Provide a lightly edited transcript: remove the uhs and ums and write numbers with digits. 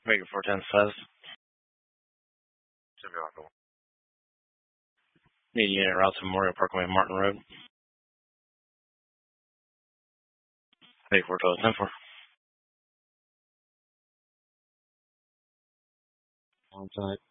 Make it 410 says. Need unit route to Memorial Parkway, Martin Road. Make 412 10 4. On site.